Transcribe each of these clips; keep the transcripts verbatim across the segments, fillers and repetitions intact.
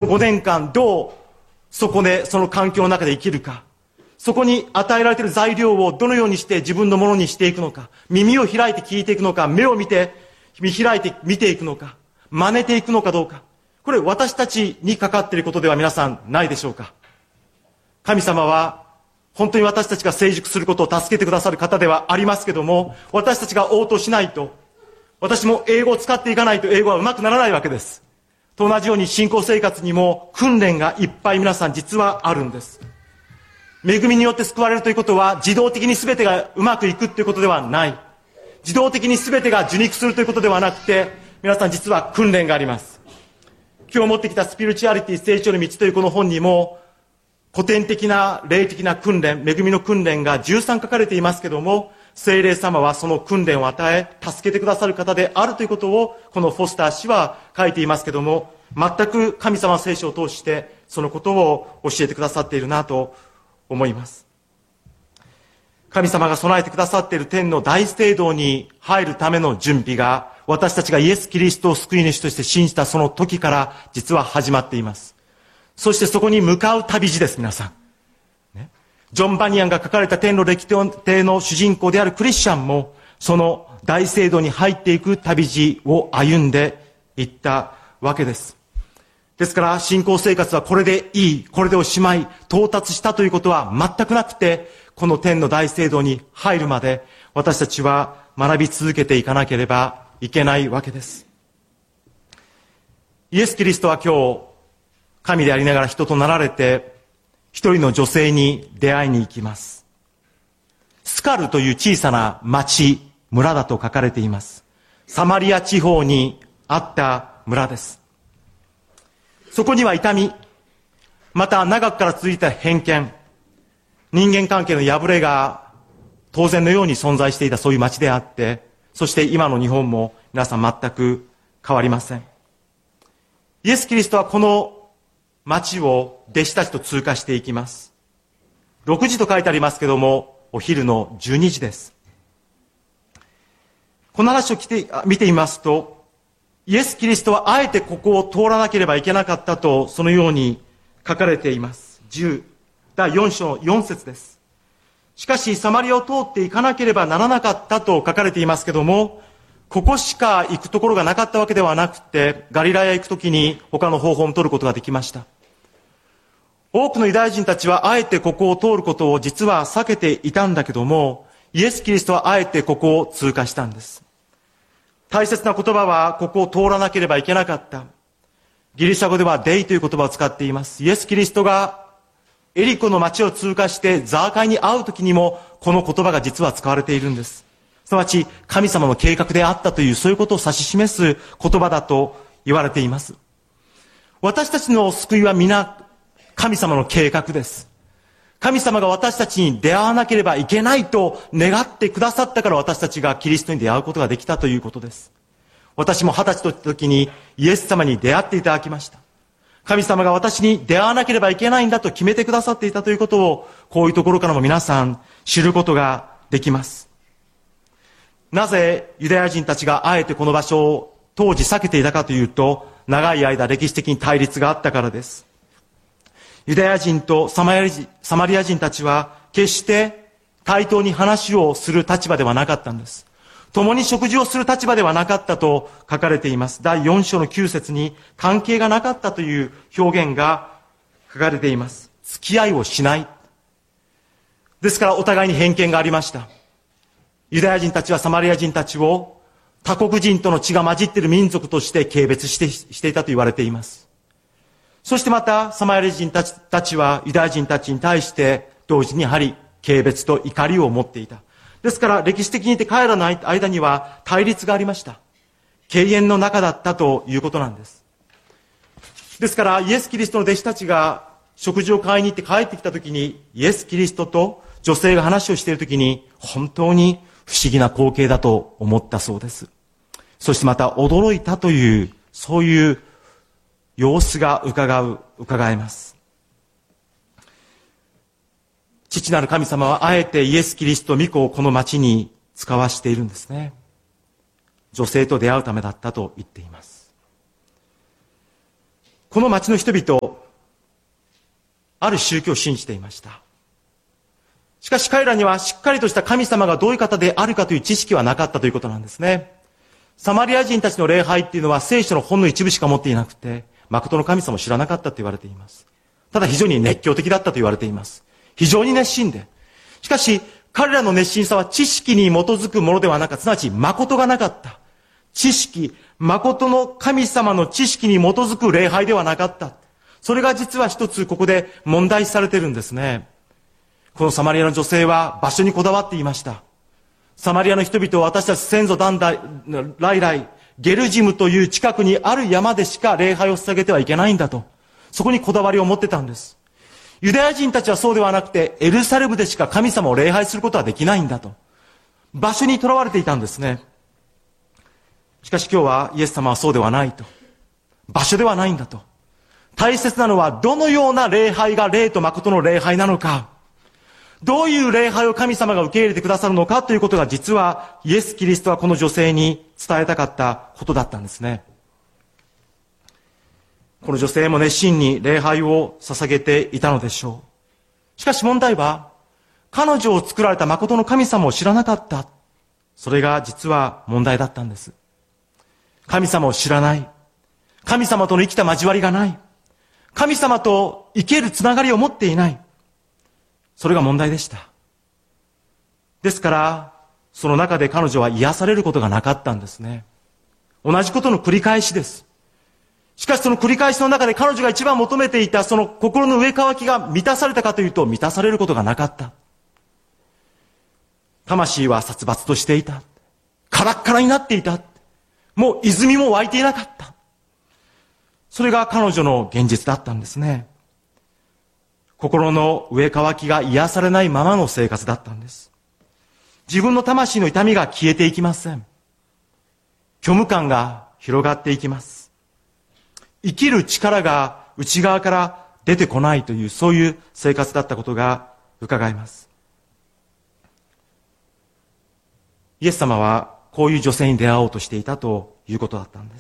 ごねんかんどうそこで、その環境の中で生きるか。そこに与えられている材料をどのようにして自分のものにしていくのか。耳を開いて聞いていくのか。目を見て、見開いて見ていくのか。真似ていくのかどうか。これ私たちにかかっていることでは皆さんないでしょうか。神様は本当に私たちが成熟することを助けてくださる方ではありますけども、私たちが応答しないと、私も英語を使っていかないと英語は上手くならないわけです。と同じように信仰生活にも訓練がいっぱい皆さん実はあるんです。恵みによって救われるということは自動的に全てがうまくいくということではない。自動的に全てが受肉するということではなくて、皆さん実は訓練があります。今日持ってきたスピリチュアリティ成長の道というこの本にも古典的な霊的な訓練、恵みの訓練がじゅうさん書かれていますけども、聖霊様はその訓練を与え助けてくださる方であるということをこのフォスター氏は書いていますけども、全く神様聖書を通してそのことを教えてくださっているなと思います。神様が備えてくださっている天の大聖堂に入るための準備が、私たちがイエス・キリストを救い主として信じたその時から実は始まっています。そしてそこに向かう旅路です、皆さん。ね、ジョン・バニアンが書かれた天の歴史の主人公であるクリスチャンも、その大聖堂に入っていく旅路を歩んでいったわけです。ですから、信仰生活はこれでいい、これでおしまい、到達したということは全くなくて、この天の大聖堂に入るまで、私たちは学び続けていかなければいけないわけです。イエス・キリストは今日、神でありながら人となられて、一人の女性に出会いに行きます。スカルという小さな町、村だと書かれています。サマリア地方にあった村です。そこには痛み、また長くから続いた偏見、人間関係の破れが当然のように存在していたそういう町であって、そして今の日本も皆さん全く変わりません。イエス・キリストはこの町を弟子たちと通過していきます。ろくじと書いてありますけども、お昼のじゅうにじです。この話を見てみますと、イエス・キリストはあえてここを通らなければいけなかったと、そのように書かれています。じゅう、だいよん章よん節です。しかし、サマリアを通っていかなければならなかったと書かれていますけども、ここしか行くところがなかったわけではなくて、ガリラヤへ行くときに他の方法を取ることができました。多くのユダヤ人たちはあえてここを通ることを実は避けていたんだけども、イエス・キリストはあえてここを通過したんです。大切な言葉はここを通らなければいけなかった。ギリシャ語ではデイという言葉を使っています。イエス・キリストがエリコの町を通過してザーカイに会う時にもこの言葉が実は使われているんです。すなわち神様の計画であったという、そういうことを指し示す言葉だと言われています。私たちの救いは皆神様の計画です。神様が私たちに出会わなければいけないと願ってくださったから、私たちがキリストに出会うことができたということです。私も二十歳の時にイエス様に出会っていただきました。神様が私に出会わなければいけないんだと決めてくださっていたということを、こういうところからも皆さん知ることができます。なぜユダヤ人たちがあえてこの場所を当時避けていたかというと、長い間歴史的に対立があったからです。ユダヤ人とサマリサマリア人たちは決して対等に話をする立場ではなかったんです。共に食事をする立場ではなかったと書かれています。だいよん章のきゅう節に関係がなかったという表現が書かれています。付き合いをしない。ですからお互いに偏見がありました。ユダヤ人たちはサマリア人たちを他国人との血が混じっている民族として軽蔑して、していたと言われています。そしてまたサマリア人たち、たちはユダヤ人たちに対して同時にやはり軽蔑と怒りを持っていた。ですから歴史的に言って彼らの間には対立がありました。敬遠の中だったということなんです。ですからイエス・キリストの弟子たちが食事を買いに行って帰ってきたときに、イエス・キリストと女性が話をしているときに本当に不思議な光景だと思ったそうです。そしてまた驚いたという、そういう様子が伺う、伺えます。父なる神様はあえてイエス・キリスト御子をこの町に使わしているんですね。女性と出会うためだったと言っています。 この町の人々、ある宗教を信じていました。しかし彼らにはしっかりとした神様がどういう方であるかという知識はなかったということなんですね。サマリア人たちの礼拝っていうのは聖書のほんの一部しか持っていなくて、誠の神様を知らなかったと言われています。ただ非常に熱狂的だったと言われています。非常に熱心で。しかし、彼らの熱心さは知識に基づくものではなかった。すなわち、誠がなかった。知識、誠の神様の知識に基づく礼拝ではなかった。それが実は一つここで問題視されているんですね。このサマリアの女性は場所にこだわっていました。サマリアの人々は私たち先祖代々、来来、ゲルジムという近くにある山でしか礼拝を捧げてはいけないんだと。そこにこだわりを持ってたんです。ユダヤ人たちはそうではなくて、エルサレムでしか神様を礼拝することはできないんだと。場所にとらわれていたんですね。しかし今日はイエス様はそうではないと。場所ではないんだと。大切なのはどのような礼拝が霊と誠の礼拝なのか。どういう礼拝を神様が受け入れてくださるのかということが実はイエス・キリストはこの女性に伝えたかったことだったんですね。この女性も熱心に礼拝を捧げていたのでしょう。しかし問題は、彼女を作られた誠の神様を知らなかった。それが実は問題だったんです。神様を知らない。神様との生きた交わりがない。神様と生けるつながりを持っていない。それが問題でした。ですから、その中で彼女は癒されることがなかったんですね。同じことの繰り返しです。しかしその繰り返しの中で彼女が一番求めていたその心の上渇きが満たされたかというと満たされることがなかった。魂は殺伐としていた。カラッカラになっていた。もう泉も湧いていなかった。それが彼女の現実だったんですね。心の上渇きが癒されないままの生活だったんです。自分の魂の痛みが消えていきません。虚無感が広がっていきます。生きる力が内側から出てこないという、そういう生活だったことが伺えます。イエス様はこういう女性に出会おうとしていたということだったんです。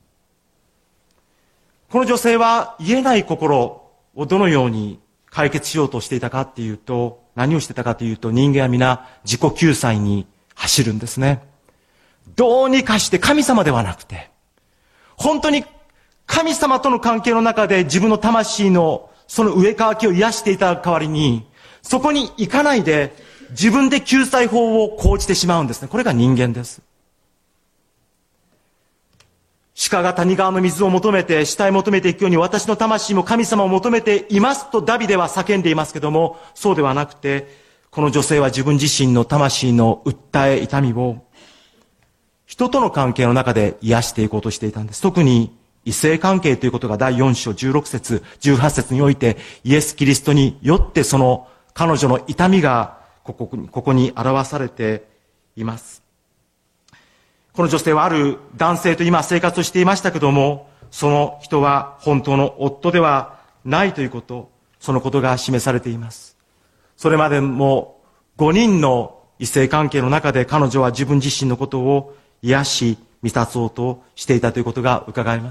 この女性は癒えない心をどのように解決しようとしていたかっていうと、何をしていたかというと、人間は皆自己救済に走るんですね。どうにかして神様ではなくて、本当に神様との関係の中で自分の魂のその上渇きを癒していた代わりに、そこに行かないで自分で救済法を講じてしまうんですね。これが人間です。鹿が谷川の水を求めて、死体求めていくように、私の魂も神様を求めていますとダビデは叫んでいますけども、そうではなくて、この女性は自分自身の魂の訴え、痛みを、人との関係の中で癒していこうとしていたんです。特に異性関係ということがだいよん章じゅうろく節、じゅうはち節において、イエス・キリストによってその彼女の痛みがここに、ここに表されています。この女性はある男性と今生活をしていましたけども、その人は本当の夫ではないということ、そのことが示されています。それまでもごにんの異性関係の中で彼女は自分自身のことを癒し満たそうとしていたということが伺えます。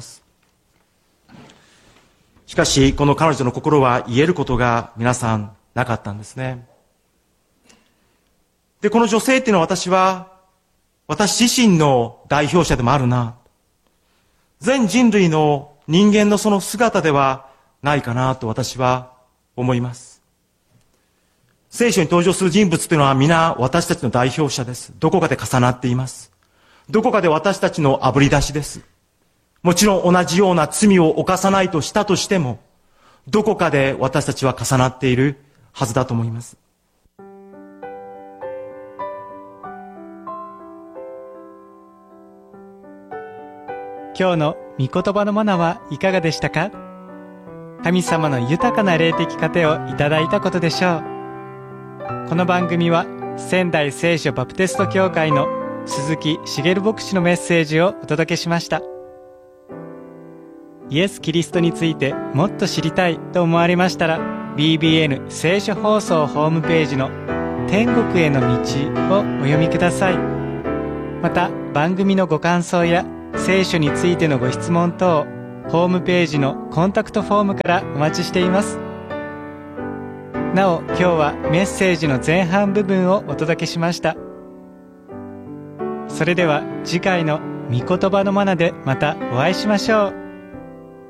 しかしこの彼女の心は癒えることが皆さんなかったんですね。で、この女性っていうのは私は私自身の代表者でもあるな。全人類の人間のその姿ではないかなと私は思います。聖書に登場する人物というのは皆私たちの代表者です。どこかで重なっています。どこかで私たちの炙り出しです。もちろん同じような罪を犯さないとしたとしても、どこかで私たちは重なっているはずだと思います。 今日の御言葉のマナはいかがでしたか？神様の豊かな霊的糧をいただいたことでしょう。この番組は仙台聖書バプテスト教会の鈴木茂牧師のメッセージをお届けしました。イエス・キリストについてもっと知りたいと思われましたら、 ビービーエヌ 聖書放送ホームページの天国への道をお読みください。また番組のご感想や聖書についてのご質問等、 ホームページのコンタクトフォームからお待ちしています。なお、今日はメッセージの前半部分をお届けしました。それでは次回の御言葉のマナでまたお会いしましょう。